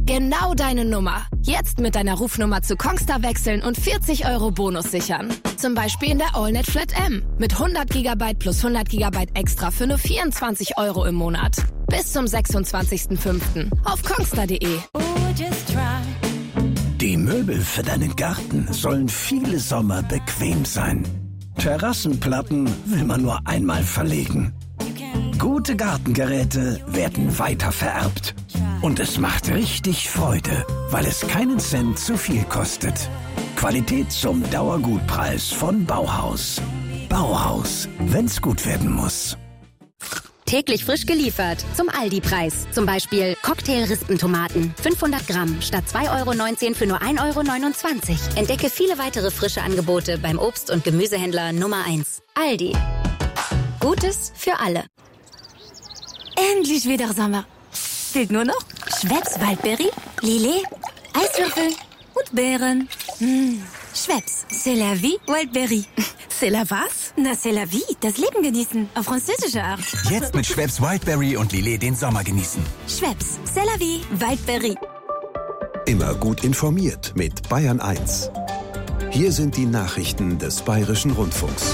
Genau deine Nummer. Jetzt mit deiner Rufnummer zu Kongstar wechseln und 40 € Bonus sichern. Zum Beispiel in der AllNet Flat M. Mit 100 GB plus 100 GB extra für nur 24 € im Monat. Bis zum 26.05. auf kongstar.de. Die Möbel für deinen Garten sollen viele Sommer bequem sein. Terrassenplatten will man nur einmal verlegen. Gute Gartengeräte werden weitervererbt. Und es macht richtig Freude, weil es keinen Cent zu viel kostet. Qualität zum Dauergutpreis von Bauhaus. Bauhaus, wenn's gut werden muss. Täglich frisch geliefert zum Aldi-Preis. Zum Beispiel Cocktail-Rispentomaten, 500 Gramm statt 2,19 € für nur 1,29 €. Entdecke viele weitere frische Angebote beim Obst- und Gemüsehändler Nummer 1. Aldi. Gutes für alle. Endlich wieder Sommer. Fehlt nur noch Schweppes Waldbeere, Lillet, Eiswürfel und Beeren. Schweppes, c'est la vie, Wildberry. C'est la was? Na, c'est la vie, das Leben genießen, auf französische Art. Jetzt mit Schweppes Wildberry und Lillet den Sommer genießen. Schweppes, c'est la vie, Wildberry. Immer gut informiert mit Bayern 1. Hier sind die Nachrichten des Bayerischen Rundfunks.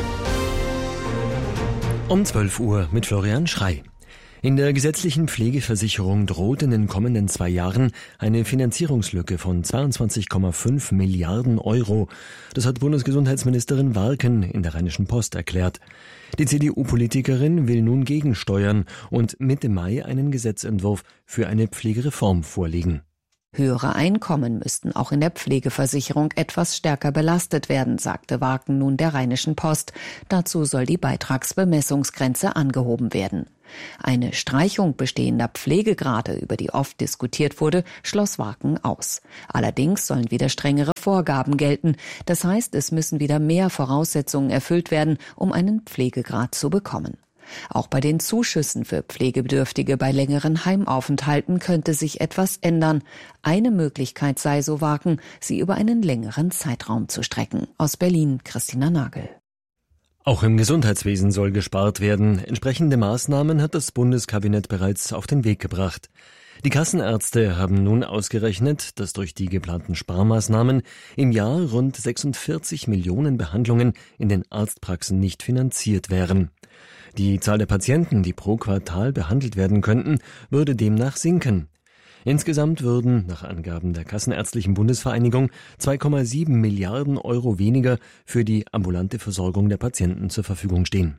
Um 12 Uhr mit Florian Schrey. In der gesetzlichen Pflegeversicherung droht in den kommenden 2 Jahren eine Finanzierungslücke von 22,5 Milliarden €. Das hat Bundesgesundheitsministerin Warken in der Rheinischen Post erklärt. Die CDU-Politikerin will nun gegensteuern und Mitte Mai einen Gesetzentwurf für eine Pflegereform vorlegen. Höhere Einkommen müssten auch in der Pflegeversicherung etwas stärker belastet werden, sagte Warken nun der Rheinischen Post. Dazu soll die Beitragsbemessungsgrenze angehoben werden. Eine Streichung bestehender Pflegegrade, über die oft diskutiert wurde, schloss Warken aus. Allerdings sollen wieder strengere Vorgaben gelten. Das heißt, es müssen wieder mehr Voraussetzungen erfüllt werden, um einen Pflegegrad zu bekommen. Auch bei den Zuschüssen für Pflegebedürftige bei längeren Heimaufenthalten könnte sich etwas ändern. Eine Möglichkeit sei, so Warken, sie über einen längeren Zeitraum zu strecken. Aus Berlin, Christina Nagel. Auch im Gesundheitswesen soll gespart werden. Entsprechende Maßnahmen hat das Bundeskabinett bereits auf den Weg gebracht. Die Kassenärzte haben nun ausgerechnet, dass durch die geplanten Sparmaßnahmen im Jahr rund 46 Millionen Behandlungen in den Arztpraxen nicht finanziert wären. Die Zahl der Patienten, die pro Quartal behandelt werden könnten, würde demnach sinken. Insgesamt würden, nach Angaben der Kassenärztlichen Bundesvereinigung, 2,7 Milliarden € weniger für die ambulante Versorgung der Patienten zur Verfügung stehen.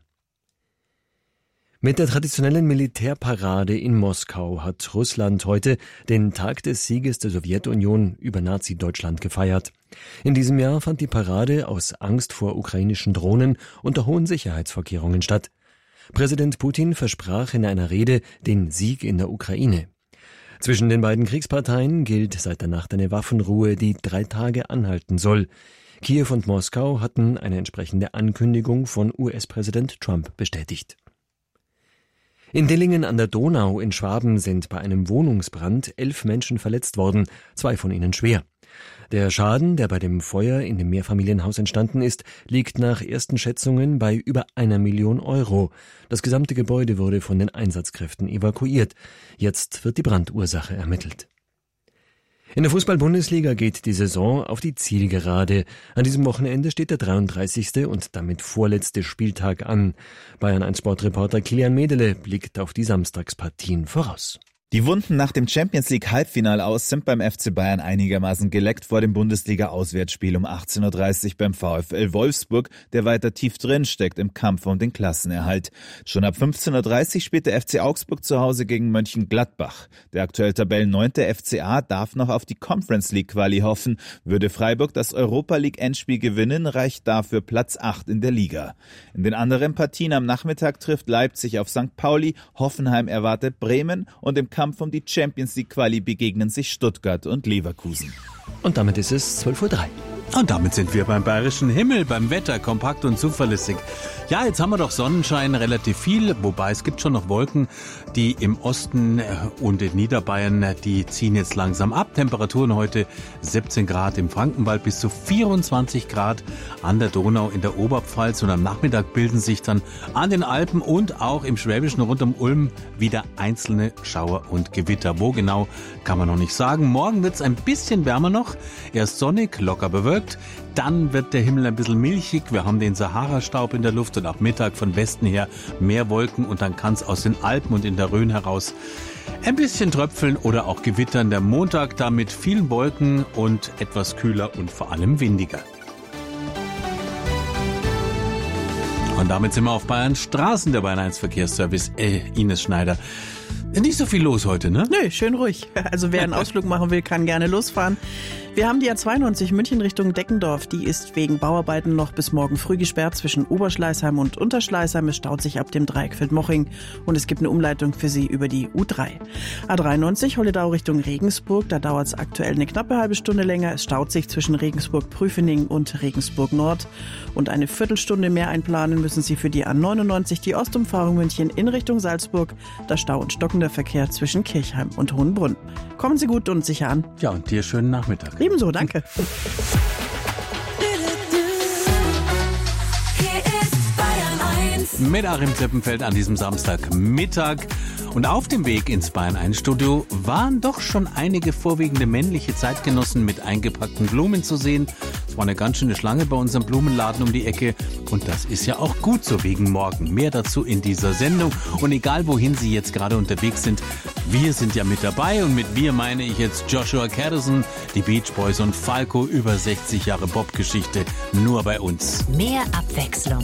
Mit der traditionellen Militärparade in Moskau hat Russland heute den Tag des Sieges der Sowjetunion über Nazi-Deutschland gefeiert. In diesem Jahr fand die Parade aus Angst vor ukrainischen Drohnen unter hohen Sicherheitsvorkehrungen statt. Präsident Putin versprach in einer Rede den Sieg in der Ukraine. Zwischen den beiden Kriegsparteien gilt seit der Nacht eine Waffenruhe, die 3 Tage anhalten soll. Kiew und Moskau hatten eine entsprechende Ankündigung von US-Präsident Trump bestätigt. In Dillingen an der Donau in Schwaben sind bei einem Wohnungsbrand 11 Menschen verletzt worden, 2 von ihnen schwer. Der Schaden, der bei dem Feuer in dem Mehrfamilienhaus entstanden ist, liegt nach ersten Schätzungen bei über 1 Million €. Das gesamte Gebäude wurde von den Einsatzkräften evakuiert. Jetzt wird die Brandursache ermittelt. In der Fußball-Bundesliga geht die Saison auf die Zielgerade. An diesem Wochenende steht der 33. und damit vorletzte Spieltag an. Bayern-1-Sportreporter Kilian Medele blickt auf die Samstagspartien voraus. Die Wunden nach dem Champions-League-Halbfinale aus sind beim FC Bayern einigermaßen geleckt vor dem Bundesliga-Auswärtsspiel um 18:30 Uhr beim VfL Wolfsburg, der weiter tief drin steckt im Kampf um den Klassenerhalt. Schon ab 15:30 Uhr spielt der FC Augsburg zu Hause gegen Mönchengladbach. Der aktuell Tabellen-9. FCA darf noch auf die Conference-League-Quali hoffen. Würde Freiburg das Europa-League-Endspiel gewinnen, reicht dafür Platz 8 in der Liga. In den anderen Partien am Nachmittag trifft Leipzig auf St. Pauli, Hoffenheim erwartet Bremen und im Kampf um die Champions League Quali begegnen sich Stuttgart und Leverkusen. Und damit ist es 12:03 Uhr. Und damit sind wir beim bayerischen Himmel, beim Wetter, kompakt und zuverlässig. Ja, jetzt haben wir doch Sonnenschein, relativ viel, wobei es gibt schon noch Wolken, die im Osten und in Niederbayern, die ziehen jetzt langsam ab. Temperaturen heute 17 Grad im Frankenwald bis zu 24 Grad an der Donau in der Oberpfalz. Und am Nachmittag bilden sich dann an den Alpen und auch im Schwäbischen rund um Ulm wieder einzelne Schauer und Gewitter. Wo genau, kann man noch nicht sagen. Morgen wird es ein bisschen wärmer noch, erst sonnig, locker bewölkt. Dann wird der Himmel ein bisschen milchig. Wir haben den Sahara-Staub in der Luft und ab Mittag von Westen her mehr Wolken. Und dann kann es aus den Alpen und in der Rhön heraus ein bisschen tröpfeln oder auch gewittern. Der Montag da mit vielen Wolken und etwas kühler und vor allem windiger. Und damit sind wir auf Bayerns Straßen, der Bayern 1 Verkehrsservice. Ines Schneider. Nicht so viel los heute, ne? Nö, schön ruhig. Also wer einen Ausflug machen will, kann gerne losfahren. Wir haben die A92 München Richtung Deckendorf. Die ist wegen Bauarbeiten noch bis morgen früh gesperrt zwischen Oberschleißheim und Unterschleißheim. Es staut sich ab dem Dreieck Feldmoching und es gibt eine Umleitung für Sie über die U3. A93 Holledau Richtung Regensburg. Da dauert es aktuell eine knappe halbe Stunde länger. Es staut sich zwischen Regensburg-Prüfening und Regensburg-Nord. Und eine Viertelstunde mehr einplanen müssen Sie für die A99 die Ostumfahrung München in Richtung Salzburg. Da Stau und stockender Verkehr zwischen Kirchheim und Hohenbrunn. Kommen Sie gut und sicher an. Ja, und dir schönen Nachmittag. Ebenso, danke. Mit Achim Zippenfeld an diesem Samstagmittag. Und auf dem Weg ins Bayern 1 Studio waren doch schon einige vorwiegende männliche Zeitgenossen mit eingepackten Blumen zu sehen. Es war eine ganz schöne Schlange bei unserem Blumenladen um die Ecke. Und das ist ja auch gut so wegen morgen. Mehr dazu in dieser Sendung. Und egal wohin Sie jetzt gerade unterwegs sind, wir sind ja mit dabei. Und mit wir meine ich jetzt Joshua Caddison, die Beach Boys und Falco, über 60 Jahre Popgeschichte nur bei uns. Mehr Abwechslung.